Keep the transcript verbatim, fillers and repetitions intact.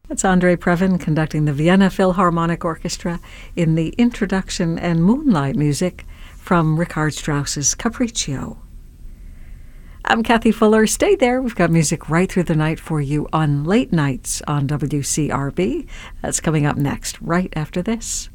That's Andre Previn conducting the Vienna Philharmonic Orchestra in the introduction and moonlight music from Richard Strauss's Capriccio. I'm Kathy Fuller. Stay there. We've got music right through the night for you on Late Nights on W C R B. That's coming up next, right after this.